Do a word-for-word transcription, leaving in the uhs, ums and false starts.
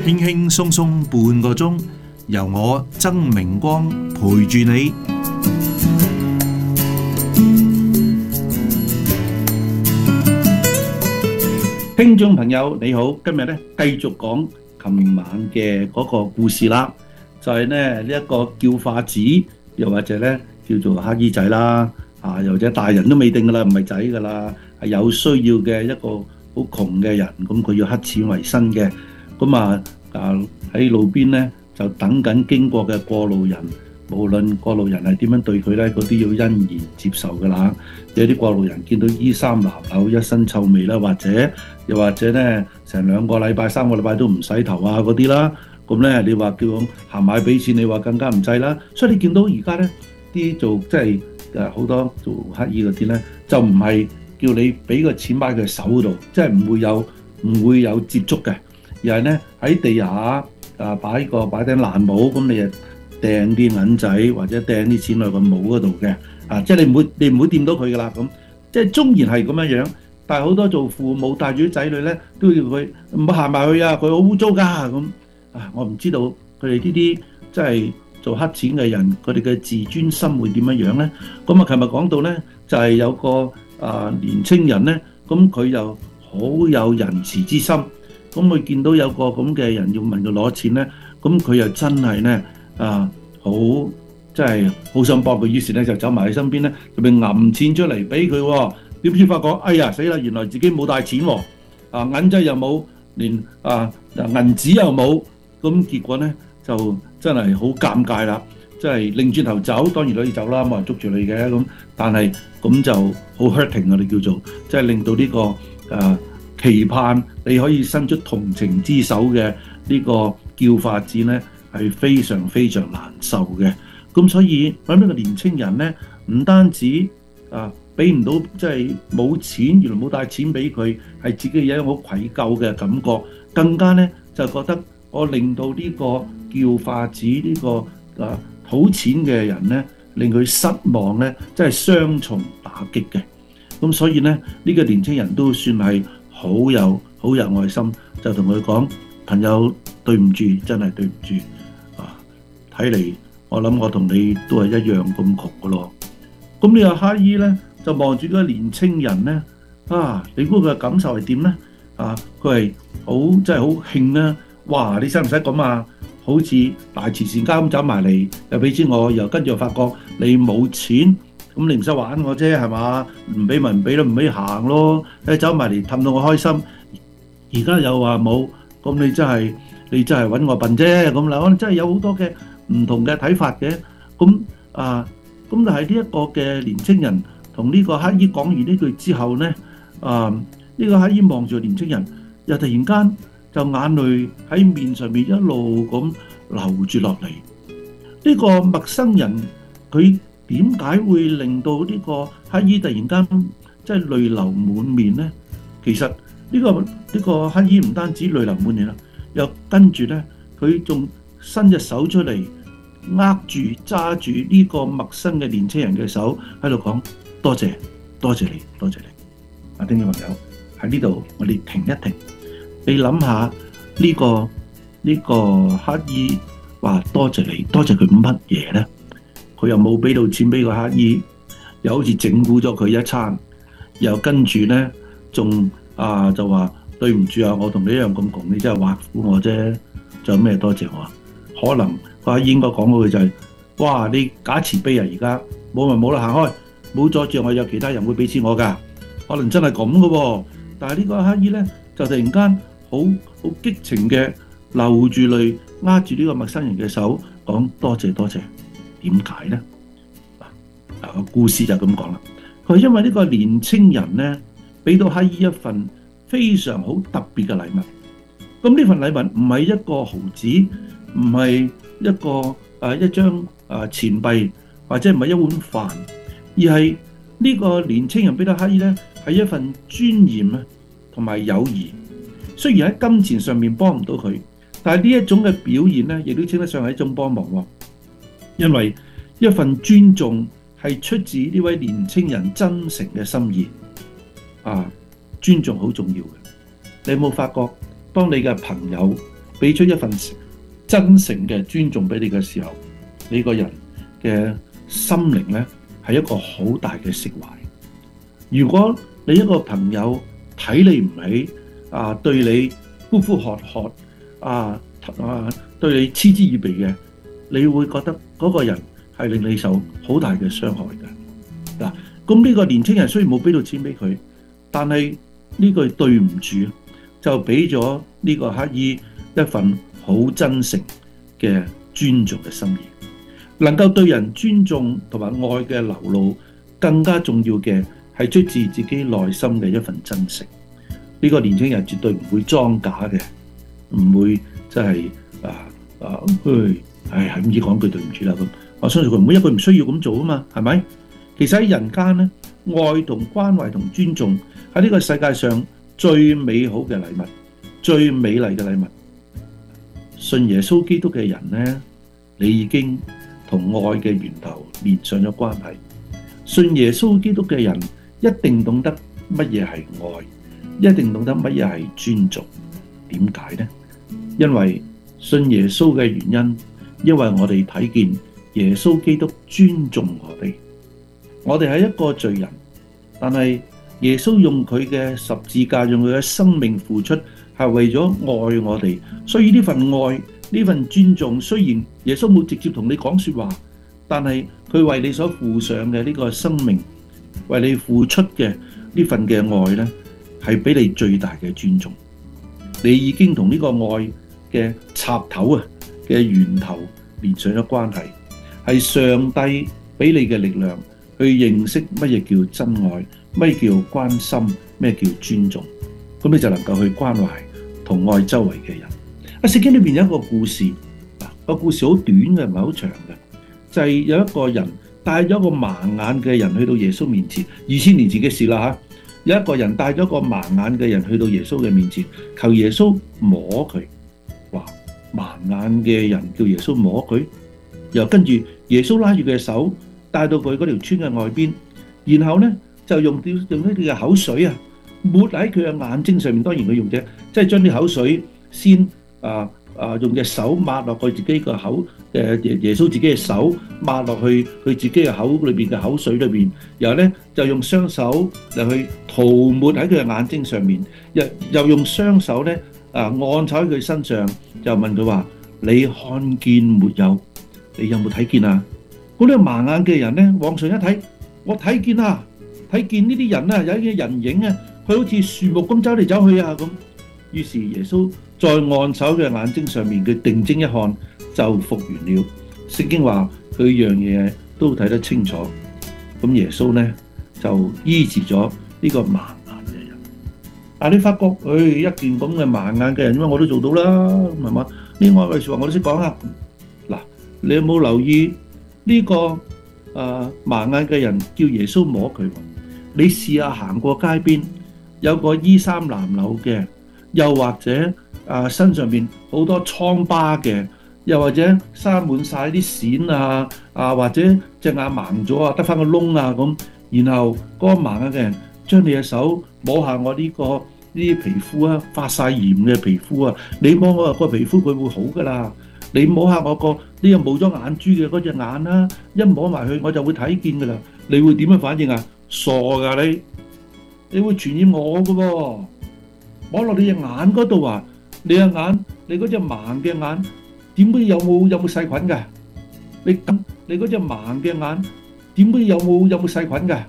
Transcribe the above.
輕輕鬆鬆半個鐘，由我曾明光陪住你。聽眾朋友你好，今日咧繼續講琴晚嘅嗰個故事啦，就係咧呢一個叫化子，又或者咧叫做乞兒仔啦，啊，又或者大人都未定噶啦，唔係仔噶啦，係有需要嘅一個好窮嘅人，咁佢要乞錢為生嘅，咁啊啊喺路邊咧就等緊經過嘅過路人，無論過路人係點樣對佢咧，嗰啲要欣然接受噶啦。有啲過路人見到衣衫襤褸、一身臭味啦，或者又或者咧成兩個禮拜、三個禮拜都唔洗頭啊嗰啲啦，咁咧你話叫佢行埋俾錢，你話更加唔制啦。所以你見到而家咧啲做即係誒好多做乞兒嗰啲咧，就唔係叫你俾個錢擺佢手度，即係唔會有唔會有接觸嘅，而係咧喺地下啊擺個擺頂爛帽，咁你誒掟啲銀仔或者掟啲錢落個帽嗰度嘅。啊！即係你唔會，你唔會掂到佢噶啦咁。即係縱然係咁樣樣，但係好多做父母帶住啲仔女咧，都要佢唔好行埋去啊！佢好污糟㗎咁。啊！我唔知道佢哋呢啲即係做黑錢嘅人，佢哋嘅自尊心會點樣樣咧？咁啊，琴日講到咧，就係、是、有個啊年青人咧，咁佢又好有仁慈之心。咁佢見到有個咁嘅人要問佢攞錢咧，咁佢又真係咧啊好〜真係好想幫佢，於是咧就走埋喺身邊咧，就俾揞錢出嚟俾佢。點知發覺，哎呀死啦！原來自己冇帶錢喎，啊銀仔又冇，連啊銀紙又冇。咁結果咧就真係好尷尬啦，即係擰轉頭走，當然可以走啦，冇人捉住你嘅咁。但係咁就好 hurting 我哋叫做，即係令到呢個誒期盼你可以伸出同情之手嘅呢個叫化子咧，係非常非常難受嘅。咁所以揾呢個年青人咧，唔單止啊俾唔到，即係冇錢，原來冇帶錢俾佢，係自己有一種好愧疚嘅感覺，更加咧就覺得我令到呢個叫化子呢個啊討錢嘅人咧，令佢失望咧，真係雙重打擊嘅。咁所以咧呢個年青人都算係好有好有愛心，就同佢講：朋友，對唔住，真係對唔住啊！睇嚟。我諗我同你都係一樣咁窮噶咯。咁呢個乞兒咧就望住嗰個年青人咧，啊，你估佢嘅感受係點咧？啊，佢係好真係好興啦！哇，你使唔使咁啊？好似大慈善家咁走埋嚟，又俾錢我，又跟住又發覺你冇錢，咁你唔使玩我啫，係嘛？唔俾咪唔俾咯，唔俾行咯。你走埋嚟氹到我開心，而家又話冇，咁你真係你真係揾我笨啫咁啦。我真係有好多嘅唔同嘅睇法嘅，咁啊，咁但係呢一個嘅年青人同呢個乞兒講完呢句之後咧，啊，呢個乞兒望住年青人，又突然間就眼淚喺面上面一路咁流住落嚟。呢個陌生人佢點解會令到呢個乞兒突然間即係淚流滿面咧？其實呢個呢個乞兒唔單止淚流滿面啦，又跟住咧佢仲伸隻手出嚟，握住揸住呢個陌生嘅年青人嘅手，喺度講多謝，多謝你，多謝你。啊，聽眾朋友喺呢度，我哋停一停，你諗下呢個呢個乞兒話多謝你，多謝佢乜嘢咧？佢又冇俾到錢俾個乞兒，又好似整蠱咗佢一餐，又跟住咧仲啊就話對唔住啊，我同你一樣咁窮，你真係挖苦我啫，仲有咩多謝我啊？可能佢應該講嗰句就係、是：哇！你假慈悲啊！而家冇咪冇啦，行開，冇阻住我，有其他人會俾錢我㗎。可能真係咁嘅喎。但係呢個乞兒咧，就突然間好好激情嘅流住淚，握住呢個陌生人嘅手，講多謝多謝。點解咧？嗱，個故事就咁講啦。佢因為呢個年青人咧，俾到乞兒一份非常好特別嘅禮物。咁呢份禮物唔係一個毫子。唔係一個誒、啊、一張誒、啊、錢幣，或者唔係一碗飯，而係呢個年青人俾到乞兒咧，係一份尊嚴啊，同埋友誼。雖然喺金錢上面幫唔到佢，但係呢一種嘅表現咧，亦都稱得上係一種幫忙喎。因為一份尊重係出自呢位年青人真誠嘅心意啊，尊重好重要嘅。你有冇發覺，當你嘅朋友俾出一份真誠嘅尊重俾你嘅時候，你個人嘅心靈咧係一個好大嘅釋懷。如果你一個朋友睇你唔起啊，對你呼呼喝喝啊啊，對你嗤之以鼻嘅，你會覺得嗰個人係令你受好大嘅傷害嘅。嗱，咁呢個年青人雖然冇俾到錢俾佢，但係呢句對唔住就俾咗呢個乞兒一份好真誠嘅尊重嘅心意。能夠對人尊重同埋愛嘅流露，更加重要嘅係出自自己內心嘅一份真誠。呢個年青人絕對唔會裝假嘅，唔會即係啊啊，唉係唔知講句對唔住啦咁。我相信佢唔會，因為佢唔需要咁做啊嘛，係咪？其實喺人間咧，愛同關懷同尊重喺呢個世界上最美好嘅禮物，最美麗嘅禮物。信耶穌基督嘅人咧，你已經同愛嘅源頭連上咗關係。信耶穌基督嘅人一定懂得乜嘢係愛，一定懂得乜嘢係尊重。點解呢？因為信耶穌嘅原因，因為我哋睇見耶穌基督尊重我哋。我哋係一個罪人，但係耶穌用佢嘅十字架，用佢嘅生命付出，係為咗愛我哋。所以呢份愛，呢份尊重，雖然耶穌冇直接同你講說話，但係佢為你所付上嘅呢個生命，為你付出嘅呢份嘅愛呢，係俾你最大嘅尊重。你已經同呢個愛嘅插頭啊嘅源頭連上咗關係，係上帝俾你嘅力量去認識乜嘢叫真愛，乜嘢叫關心，咩叫尊重，咁你就能夠去關懷同愛周圍嘅人。啊，聖經裏面有一個故事，嗱，個故事好短嘅，唔係好長嘅，就係有一個人帶咗個盲眼嘅人去到耶穌面前，二千年前嘅事啦吓。有一個人帶咗個盲眼嘅人去到耶穌嘅面前，求耶穌摸佢。哇，盲眼嘅人叫耶穌摸佢，又跟住耶穌拉住佢嘅手，帶到佢嗰條村嘅外邊，然後咧就用啲用啲嘅口水啊，抹喺佢嘅眼睛上面。當然佢用啫，即係將啲口水先啊啊用隻手抹落佢自己個口，誒耶耶穌自己嘅手抹落去佢自己嘅口裏邊嘅口水裏邊，然後咧就用雙手嚟去塗抹喺佢嘅眼睛上面，又又用雙手咧啊按喺佢身上，就問佢話：你看見沒有？你有冇睇見啊？嗰啲盲眼嘅人咧往上一睇，我睇見啊，睇見呢啲人啊，有啲人影啊，佢好似樹木咁走嚟走去啊咁。於是耶穌再按手嘅眼睛上面，佢定睛一看就復原了。聖經話佢樣嘢都睇得清楚。咁耶穌咧就醫治咗呢個盲眼嘅人。啊，你發覺佢、哎、一件咁嘅盲眼嘅人，因為我都做到啦，係嘛？呢外句説話我都識講啊。嗱，你有冇留意呢、這個誒、呃、盲眼嘅人叫耶穌摸佢？你試下行過街邊，有個衣衫襤褸嘅。又或者啊，身上邊好多瘡疤嘅，又或者生滿晒啲癬啊，啊或者隻眼盲咗啊，得翻個窿啊咁。然後嗰個盲眼嘅人將你嘅手摸下我呢、這個呢啲皮膚啊，發晒炎嘅皮膚啊，你摸我個皮膚佢會好噶啦。你摸下我個呢個冇咗眼珠嘅嗰隻眼啦，一摸埋去我就會睇見噶啦。你會點樣反應啊？傻噶你，你會傳染我噶喎。摸落你隻眼嗰度啊！你隻眼，你嗰隻盲嘅眼，點會有冇有冇細菌㗎？你咁，你嗰隻盲嘅眼，點會有冇有冇細菌㗎？